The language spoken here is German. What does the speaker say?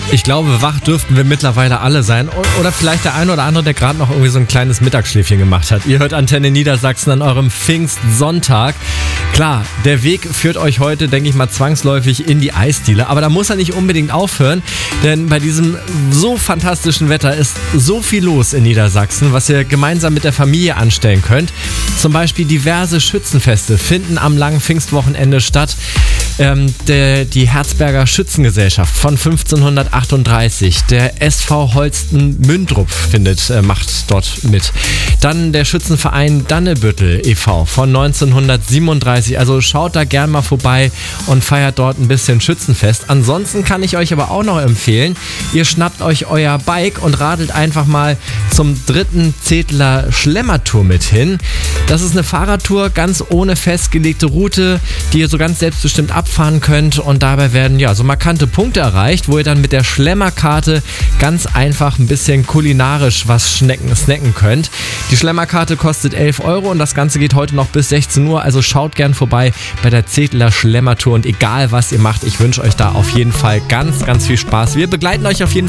Ich glaube, wach dürften wir mittlerweile alle sein. Oder vielleicht der eine oder andere, der gerade noch irgendwie so ein kleines Mittagsschläfchen gemacht hat. Ihr hört Antenne Niedersachsen an eurem Pfingstsonntag. Klar, der Weg führt euch heute, denke ich mal, zwangsläufig in die Eisdiele. Aber da muss er nicht unbedingt aufhören, denn bei diesem so fantastischen Wetter ist so viel los in Niedersachsen, was ihr gemeinsam mit der Familie anstellen könnt. Zum Beispiel diverse Schützenfeste finden am langen Pfingstwochenende statt. Die Herzberger Schützengesellschaft von 1538, der SV Holsten-Mündrup macht dort mit. Dann der Schützenverein Dannebüttel e.V. von 1937. Also schaut da gern mal vorbei und feiert dort ein bisschen Schützenfest. Ansonsten kann ich euch aber auch noch empfehlen, ihr schnappt euch euer Bike und radelt einfach mal zum 3. Zedler Schlemmertour mit hin. Das ist eine Fahrradtour, ganz ohne festgelegte Route, die ihr so ganz selbstbestimmt abfahren könnt, und dabei werden so markante Punkte erreicht, wo ihr dann mit der Schlemmerkarte ganz einfach ein bisschen kulinarisch was snacken könnt. Die Schlemmerkarte kostet 11 € und das Ganze geht heute noch bis 16 Uhr, also schaut gern vorbei bei der Zedler Schlemmertour, und egal was ihr macht, ich wünsche euch da auf jeden Fall ganz, ganz viel Spaß. Wir begleiten euch auf jeden Fall